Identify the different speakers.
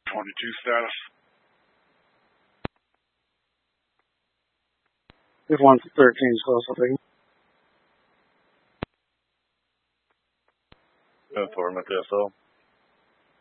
Speaker 1: 22 status.
Speaker 2: If 113 is close, I'll take him.
Speaker 3: Go for him at the SL.